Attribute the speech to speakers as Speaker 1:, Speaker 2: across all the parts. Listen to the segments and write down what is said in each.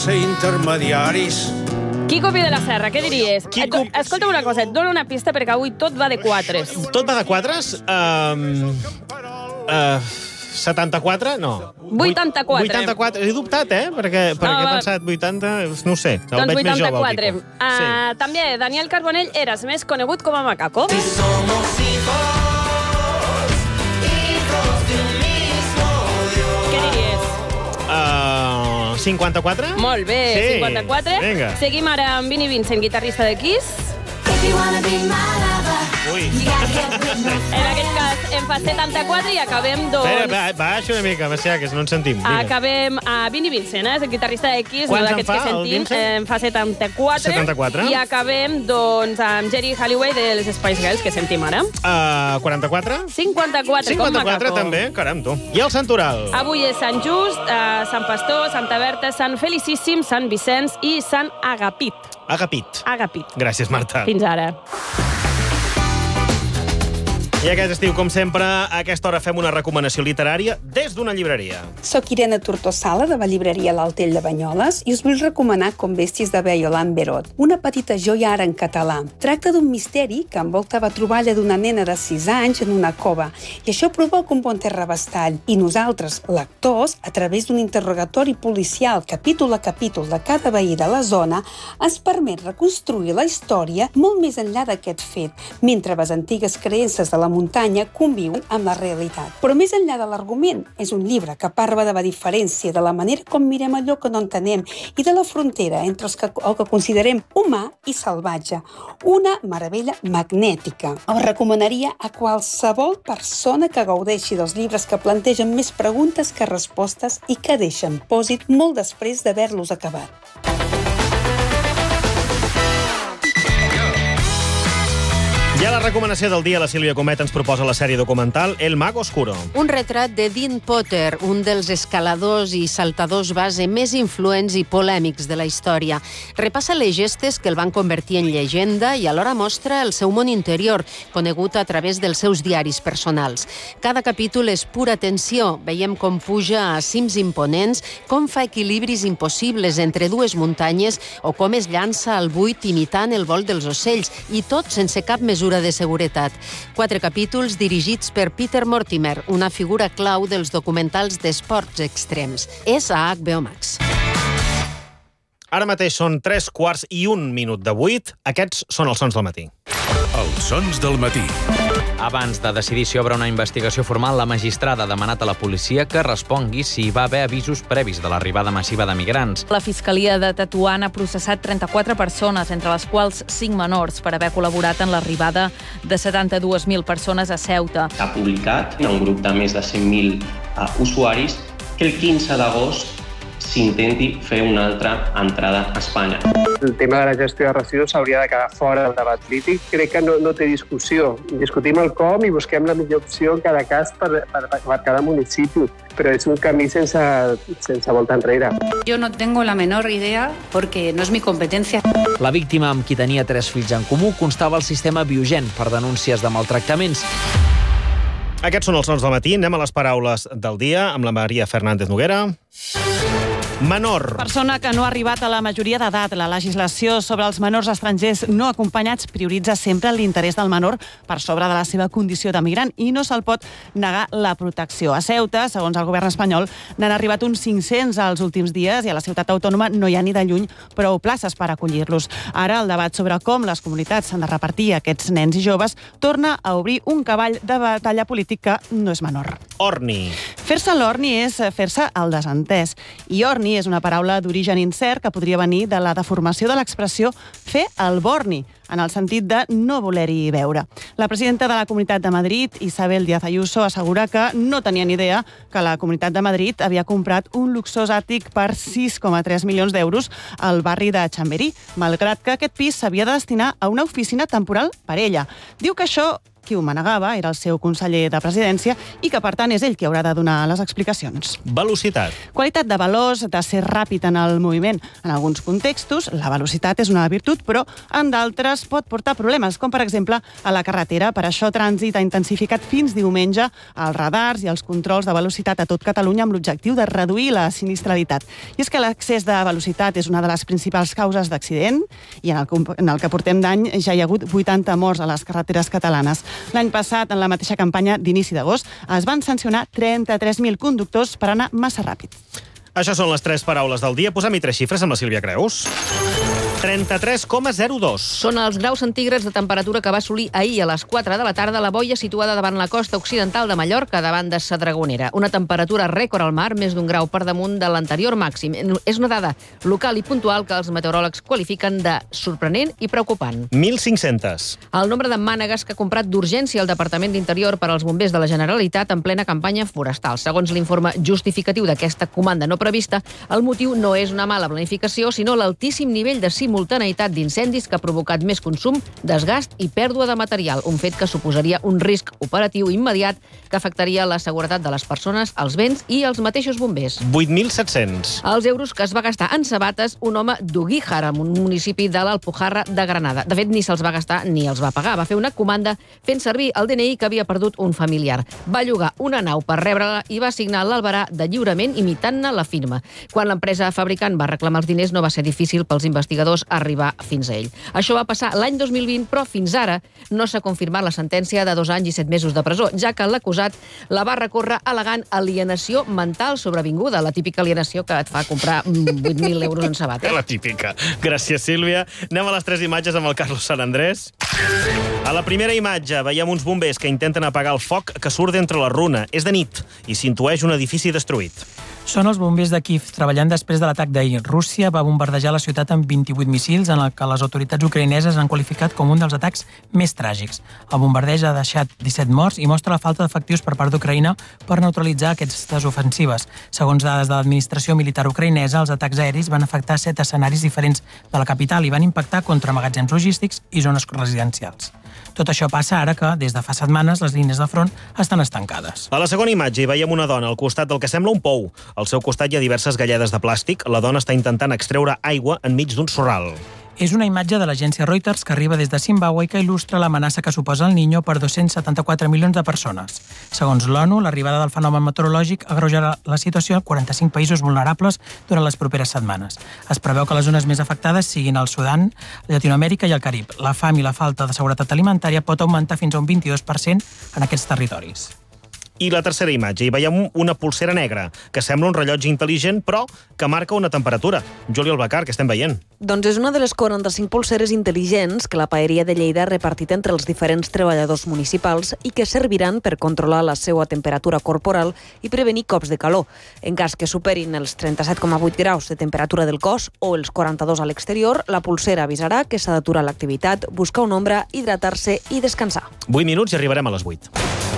Speaker 1: ser intermediaris.
Speaker 2: Quico Pi de la Serra, què diries? Escolta'm una cosa, et dono una pista perquè avui tot va de quatres.
Speaker 3: Tot va de quatres? 74? No.
Speaker 2: 84.
Speaker 3: 84. He dubtat, perquè he pensat 80... No ho sé, el
Speaker 2: doncs
Speaker 3: veig més jove,
Speaker 2: 84.
Speaker 3: el Quico.
Speaker 2: També, Daniel Carbonell, eres més conegut com a Macaco.
Speaker 4: Si somos hijos de un mismo Dios.
Speaker 2: Què diries?
Speaker 3: 54?
Speaker 2: Molt bé,
Speaker 3: Sí.
Speaker 2: 54.
Speaker 3: Vinga.
Speaker 2: Seguim ara amb Vinnie Vincent, guitarrista de Kiss.
Speaker 3: Ui.
Speaker 2: En aquest cas en fa 74 i acabem, doncs...
Speaker 3: Espera, baixa una mica, Macià, que no ens sentim. Vinga.
Speaker 2: Acabem a Vinnie Vincent, és el guitarrista de Kiss,
Speaker 3: Quants
Speaker 2: no d'aquests
Speaker 3: en
Speaker 2: que
Speaker 3: fa, el
Speaker 2: sentim.
Speaker 3: Vincent?
Speaker 2: En fa 74.
Speaker 3: 74.
Speaker 2: I acabem, doncs, amb Jerry Halliway de les Spice Girls, que sentim ara.
Speaker 3: 44?
Speaker 2: 54, com
Speaker 3: 54
Speaker 2: Macaco.
Speaker 3: també, caram, tu. I el Santoral?
Speaker 2: Avui és Sant Just, Sant Pastor, Santa Berta, Sant Felicíssim, Sant Vicenç i Sant Agapit.
Speaker 3: Agapit.
Speaker 2: Agapit.
Speaker 3: Gràcies, Marta.
Speaker 2: Fins ara.
Speaker 3: I aquest estiu, com sempre, a aquesta hora fem una recomanació literària des d'una llibreria.
Speaker 5: Soc Irene Tortosala, de la llibreria L'Altell de Banyoles, i us vull recomanar Com Bèsties de Violant Berot, una petita joia ara en català. Tracta d'un misteri que envolta la troballa d'una nena de 6 anys en una cova, i això provoca un bon terrabastall. I nosaltres, lectors, a través d'un interrogatori policial capítol a capítol de cada veí de la zona, ens permet reconstruir la història molt més enllà d'aquest fet, mentre les antigues creences de la muntanya conviuen amb la realitat. Però més enllà de l'argument, és un llibre que parla de la diferència, de la manera com mirem allò que no entenem i de la frontera entre el que considerem humà i salvatge. Una meravella magnètica. El recomanaria a qualsevol persona que gaudeixi dels llibres que plantegen més preguntes que respostes i que deixen pòsit molt després d'haver-los acabat.
Speaker 3: I a la recomanació del dia, la Sílvia Comet ens proposa la sèrie documental El Mago Oscuro.
Speaker 6: Un retrat de Dean Potter, un dels escaladors i saltadors base més influents i polèmics de la història. Repassa les gestes que el van convertir en llegenda i alhora mostra el seu món interior, conegut a través dels seus diaris personals. Cada capítol és pura tensió. Veiem com puja a cims imponents, com fa equilibris impossibles entre dues muntanyes o com es llança al buit imitant el vol dels ocells, i tot sense cap mesura de seguretat. 4 capítols dirigits per Peter Mortimer, una figura clau dels documentals d'esports extrems. És a HBO Max.
Speaker 3: Ara mateix són 3:15:08. Aquests són els sons del matí.
Speaker 7: Els sons del matí.
Speaker 8: Abans de decidir si obre una investigació formal, la magistrada ha demanat a la policia que respongui si hi va haver avisos previs de l'arribada massiva de migrants.
Speaker 9: La Fiscalia de Tetuan ha processat 34 persones, entre les quals 5 menors, per haver col·laborat en l'arribada de 72.000 persones a Ceuta.
Speaker 10: Ha publicat en un grup de més de 100.000 usuaris que el 15 d'agost s'intenti fer una altra entrada a Espanya.
Speaker 11: El tema de la gestió de residus s'hauria de quedar fora del debat polític. Crec que no té discussió. Discutim el com i busquem la millor opció en cada cas per cada municipi. Però és un camí sense volta enrere.
Speaker 12: Yo no tengo la menor idea porque no es mi competencia.
Speaker 8: La víctima, amb qui tenia 3 fills en comú, constava al sistema Biogen per denúncies de maltractaments.
Speaker 3: Aquests són els sons del matí. Anem a les paraules del dia amb la Maria Fernández Noguera. Menor.
Speaker 13: Persona que no ha arribat a la majoria d'edat. La legislació sobre els menors estrangers no acompanyats prioritza sempre l'interès del menor per sobre de la seva condició de migrant i no se'l pot negar la protecció. A Ceuta, segons el govern espanyol, n'han arribat uns 500 als últims dies i a la ciutat autònoma no hi ha ni de lluny prou places per acollir-los. Ara el debat sobre com les comunitats s'han de repartir aquests nens i joves torna a obrir un cavall de batalla polític que no és menor.
Speaker 3: Orni.
Speaker 13: Fer-se l'orni és fer-se el desentès. I orni és una paraula d'origen incert que podria venir de la deformació de l'expressió fer el borni, en el sentit de no voler-hi veure. La presidenta de la Comunitat de Madrid, Isabel Díaz Ayuso, assegura que no tenia ni idea que la Comunitat de Madrid havia comprat un luxós àtic per 6,3 milions d'euros al barri de Chamberí, malgrat que aquest pis s'havia de destinar a una oficina temporal per ella. Diu que això qui ho manegava era el seu conseller de presidència i que, per tant, és ell qui haurà de donar les explicacions.
Speaker 3: Velocitat.
Speaker 13: Qualitat de veloç, de ser ràpid en el moviment. En alguns contextos, la velocitat és una virtut, però en d'altres pot portar problemes, com per exemple a la carretera. Per això Trànsit ha intensificat fins diumenge els radars i els controls de velocitat a tot Catalunya amb l'objectiu de reduir la sinistralitat. I és que l'accés de velocitat és una de les principals causes d'accident i en el que portem d'any ja hi ha hagut 80 morts a les carreteres catalanes. L'any passat, en la mateixa campanya d'inici d'agost, es van sancionar 33.000 conductors per anar massa ràpid.
Speaker 3: Això són les 3 paraules del dia. Posem-hi 3 xifres amb la Sílvia Creus. 33,02.
Speaker 14: Són els graus centígrads de temperatura que va assolir ahir a les 4 de la tarda la boia situada davant la costa occidental de Mallorca, davant de sa Dragonera. Una temperatura rècord al mar, més d'un grau per damunt de l'anterior màxim. És una dada local i puntual que els meteoròlegs qualifiquen de sorprenent i preocupant.
Speaker 3: 1.500.
Speaker 14: El nombre de mànegues que ha comprat d'urgència el Departament d'Interior per als bombers de la Generalitat en plena campanya forestal. Segons l'informe justificatiu d'aquesta comanda no prevista, el motiu no és una mala planificació, sinó l'altíssim nivell de simultaneïtat d'incendis que ha provocat més consum, desgast i pèrdua de material, un fet que suposaria un risc operatiu immediat que afectaria la seguretat de les persones, els béns i els mateixos bombers.
Speaker 3: 8.700.
Speaker 14: Els euros que es va gastar en sabates un home d'Uguíjar, en un municipi de l'Alpujarra de Granada. De fet, ni se'ls va gastar ni els va pagar. Va fer una comanda fent servir el DNI que havia perdut un familiar. Va llogar una nau per rebre-la i va signar l'albarà de lliurament imitant-ne la firma. Quan l'empresa fabricant va reclamar els diners no va ser difícil pels investigadors arribar fins a ell. Això va passar l'any 2020, però fins ara no s'ha confirmat la sentència de 2 anys i 7 mesos de presó, ja que l'acusat la va recórrer al·legant alienació mental sobrevinguda, la típica alienació que et fa comprar 8.000 euros en sabates.
Speaker 3: La típica. Gràcies, Sílvia. Anem a les 3 imatges amb el Carlos Sant Andrés. A la primera imatge veiem uns bombers que intenten apagar el foc que surt d'entre la runa. És de nit i s'intueix un edifici destruït.
Speaker 15: Són els bombers de Kíev, treballant després de l'atac d'ahir. Rússia va bombardejar la ciutat amb 28 missils, en el que les autoritats ucraïneses han qualificat com un dels atacs més tràgics. El bombardeig ha deixat 17 morts i mostra la falta d'efectius per part d'Ucraïna per neutralitzar aquestes ofensives. Segons dades de l'administració militar ucraïnesa, els atacs aeris van afectar 7 escenaris diferents de la capital i van impactar contra magatzems logístics i zones residencials. Tot això passa ara que, des de fa setmanes, les línies de front estan estancades.
Speaker 3: A la segona imatge hi veiem una dona al costat del que sembla un pou. Al seu costat hi ha diverses galledes de plàstic. La dona està intentant extreure aigua enmig d'un sorral.
Speaker 15: És una imatge de l'agència Reuters que arriba des de Zimbàbue i que il·lustra l'amenaça que suposa el Niño per 274 milions de persones. Segons l'ONU, l'arribada del fenomen meteorològic agreujarà la situació a 45 països vulnerables durant les properes setmanes. Es preveu que les zones més afectades siguin el Sudan, Llatinoamèrica i el Carib. La fam i la falta de seguretat alimentària pot augmentar fins a un 22% en aquests territoris.
Speaker 3: I la tercera imatge, hi veiem una pulsera negra, que sembla un rellotge intel·ligent, però que marca una temperatura. Juli Albacar, què estem veient?
Speaker 16: Doncs és una de les 45 pulseres intel·ligents que la Paeria de Lleida ha repartit entre els diferents treballadors municipals i que serviran per controlar la seva temperatura corporal i prevenir cops de calor. En cas que superin els 37,8 graus de temperatura del cos o els 42 a l'exterior, la pulsera avisarà que s'ha d'aturar l'activitat, buscar una ombra, hidratar-se i descansar.
Speaker 3: 8 minuts i arribarem a les 8.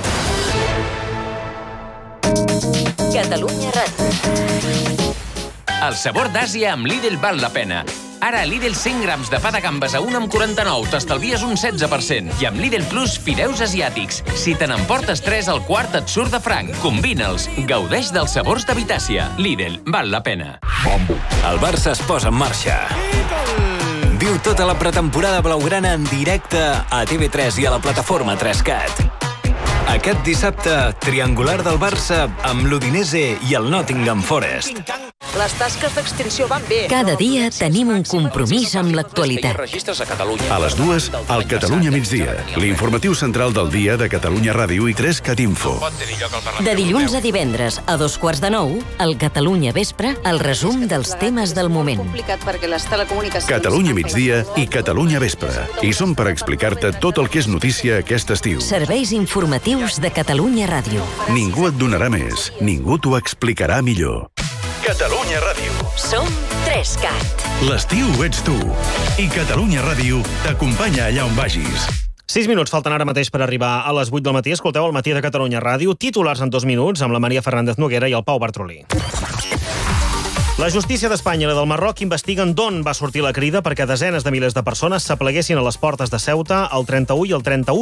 Speaker 17: Catalunya Ràdio. El sabor d'Àsia amb Lidl val la pena. Ara a Lidl 100 grams de pa de gambes a 1,49 t'estalvies un 16%. I amb Lidl Plus fideus asiàtics. Si te n'emportes 3, el quart et surt de franc. Combina'ls. Gaudeix dels sabors de Vitàcia. Lidl, val la pena.
Speaker 18: El Barça es posa en marxa. Viu tota la pretemporada blaugrana en directe a TV3 i a la plataforma 3Cat. Aquest dissabte, triangular del Barça amb l'Udinese i el Nottingham Forest.
Speaker 16: Les tasques d'extinció van bé.
Speaker 19: Cada dia tenim un compromís amb l'actualitat.
Speaker 7: A les 2, al Catalunya migdia, l'informatiu central del dia de Catalunya Ràdio i 3Cat Info.
Speaker 19: De dilluns a divendres a 2:15, al Catalunya Vespre, el resum dels temes del moment.
Speaker 16: Complicat perquè les telecomunicacions...
Speaker 7: Catalunya migdia i Catalunya Vespre. I som per explicar-te tot el que és notícia aquest estiu.
Speaker 19: Serveis informatius de Catalunya Ràdio.
Speaker 7: Ningú et donarà més, ningú t'ho explicarà millor. Catalunya Ràdio.
Speaker 19: Som 3Cat.
Speaker 7: L'estiu ets tu. I Catalunya Ràdio t'acompanya allà on vagis.
Speaker 3: 6 minuts falten ara mateix per arribar a les 8 del matí. Escolteu el Matí de Catalunya Ràdio. Titulars en 2 minuts amb la Maria Fernández Noguera i el Pau Bartrolí. La justícia d'Espanya i la del Marroc investiguen d'on va sortir la crida perquè desenes de milers de persones s'apleguessin a les portes de Ceuta el 30 i el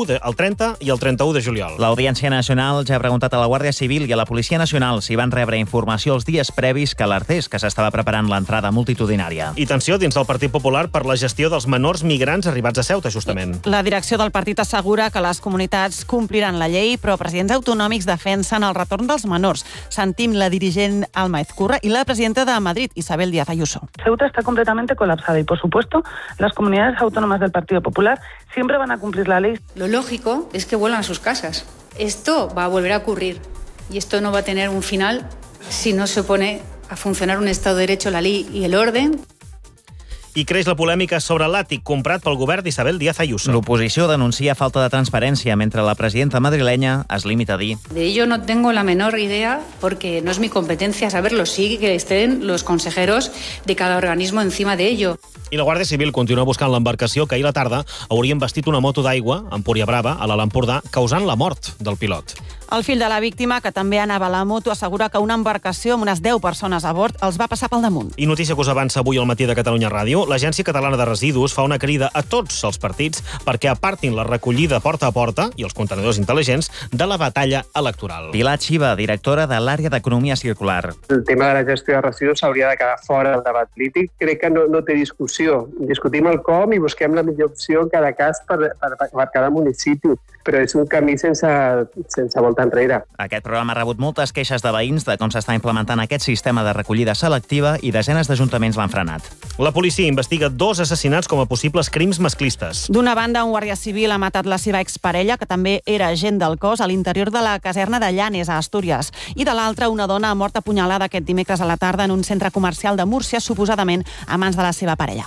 Speaker 3: 31 de juliol.
Speaker 20: L'Audiència Nacional ja ha preguntat a la Guàrdia Civil i a la Policia Nacional si van rebre informació els dies previs que alertés que s'estava preparant l'entrada multitudinària.
Speaker 3: I tensió dins del Partit Popular per la gestió dels menors migrants arribats a Ceuta, justament.
Speaker 13: La direcció del partit assegura que les comunitats compliran la llei, però presidents autonòmics defensen el retorn dels menors. Sentim la dirigent Alma Ezcurra i la presidenta de Madrid, Isabel Díaz Ayuso.
Speaker 21: Ceuta está completamente colapsada y, por supuesto, las comunidades autónomas del Partido Popular siempre van a cumplir la ley.
Speaker 12: Lo lógico es que vuelvan a sus casas. Esto va a volver a ocurrir y esto no va a tener un final si no se pone a funcionar un Estado de Derecho, la ley y el orden.
Speaker 3: I creix la polèmica sobre l'àtic comprat pel govern d'Isabel Díaz Ayuso.
Speaker 20: L'oposició denuncia falta de transparència, mentre la presidenta madrilenya es limita a dir:
Speaker 12: De ello no tengo la menor idea porque no es mi competencia saberlo. Sí que estén los consejeros de cada organismo encima de ello.
Speaker 3: I la Guàrdia Civil continua buscant l'embarcació que ahir a la tarda hauria embastit una moto d'aigua a Empúria Brava, a l'Alt Empordà, causant la mort del pilot.
Speaker 13: El fill de la víctima, que també anava a la moto, assegura que una embarcació amb unes 10 persones a bord els va passar pel damunt.
Speaker 3: I notícia que us avança avui al matí de Catalunya Ràdio, l'Agència Catalana de Residus fa una crida a tots els partits perquè apartin la recollida porta a porta i els contenidors intel·ligents de la batalla electoral.
Speaker 20: Pilar Xiva, directora de l'àrea d'Economia Circular.
Speaker 11: El tema de la gestió de residus s'hauria de quedar fora del debat polític. Crec que no té discussió. Discutim el com i busquem la millor opció en cada cas per cada municipi, però és un camí sense volta enrere.
Speaker 20: Aquest programa ha rebut moltes queixes de veïns de com s'està implementant aquest sistema de recollida selectiva i desenes d'ajuntaments l'han frenat.
Speaker 3: La policia investiga 2 assassinats com a possibles crims masclistes.
Speaker 13: D'una banda, un guàrdia civil ha matat la seva exparella, que també era agent del cos, a l'interior de la caserna de Llanes, a Astúries. I de l'altra, una dona ha mort apunyalada aquest dimecres a la tarda en un centre comercial de Múrcia, suposadament a mans de la seva parella.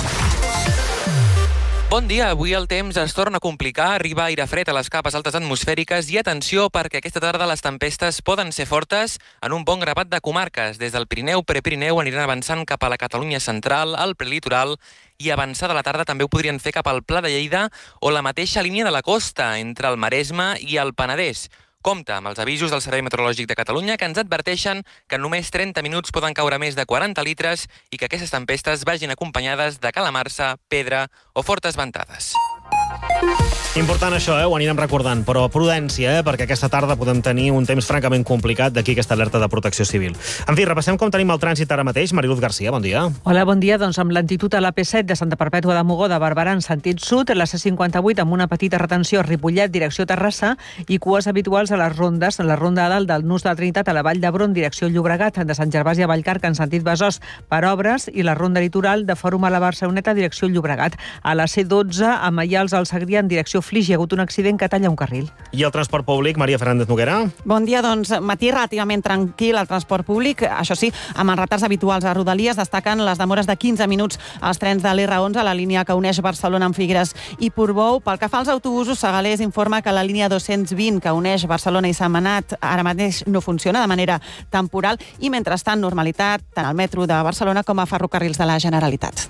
Speaker 22: Bon dia, avui el temps es torna a complicar, arriba aire fred a les capes altes atmosfèriques i atenció perquè aquesta tarda les tempestes poden ser fortes en un bon grapat de comarques. Des del Pirineu, Prepirineu aniran avançant cap a la Catalunya central, al prelitoral i avançada la tarda també ho podrien fer cap al Pla de Lleida o la mateixa línia de la costa entre el Maresme i el Penedès. Compte amb els avisos del Servei Meteorològic de Catalunya que ens adverteixen que en només 30 minuts poden caure més de 40 litres i que aquestes tempestes vagin acompanyades de calamarsa, pedra o fortes ventades.
Speaker 3: Important això, ho anirem recordant, però prudència, perquè aquesta tarda podem tenir un temps francament complicat d'aquí aquesta alerta de protecció civil. En fi, repassem com tenim el trànsit ara mateix. Mariluz Garcia, bon dia.
Speaker 23: Hola, bon dia. Doncs amb lentitud a la P7 de Santa Perpètua de Mogoda, Barberà en sentit sud, la C58 amb una petita retenció a Ripollet, direcció Terrassa, i cues habituals a les rondes, la ronda a dalt del Nus de la Trinitat a la Vall d'Hebron, direcció Llobregat, de Sant Gervasi a Vallcarca en sentit Besòs per obres, i la ronda litoral de Fòrum a la Barceloneta, direcció Llobregat. A la C12, a Maials al Segrià, en direcció Flix, hi ha hagut un accident que talla un carril.
Speaker 3: I el transport públic, Maria Fernández Noguera?
Speaker 13: Bon dia, doncs matí relativament tranquil al transport públic, això sí, amb els retards habituals a Rodalies, destaquen les demores de 15 minuts als trens de l'R11 a la línia que uneix Barcelona amb Figueres i Portbou. Pel que fa als autobusos, Segalés informa que la línia 220 que uneix Barcelona i Sentmenat ara mateix no funciona de manera temporal i, mentrestant, normalitat tant al metro de Barcelona com a ferrocarrils de la Generalitat.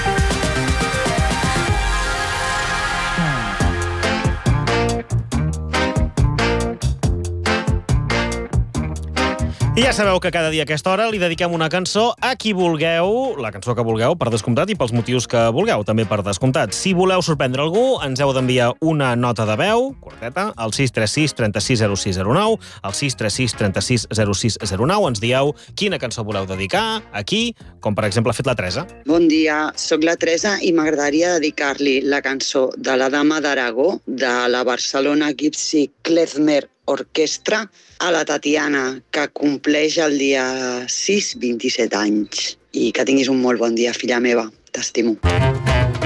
Speaker 3: I ja sabeu que cada dia a aquesta hora li dediquem una cançó a qui vulgueu, la cançó que vulgueu, per descomptat, i pels motius que vulgueu, també per descomptat. Si voleu sorprendre algú, ens heu d'enviar una nota de veu, curteta, al 636 36 06 09, al 636 36 06 09, ens dieu quina cançó voleu dedicar, a qui, com per exemple ha fet la Teresa.
Speaker 24: Bon dia, sóc la Teresa i m'agradaria dedicar-li la cançó de la Dama d'Aragó, de la Barcelona Gypsy Klezmer Orquestra, a la Tatiana, que compleix el dia 6 27 anys. I que tinguis un molt bon dia, filla meva. T'estimo.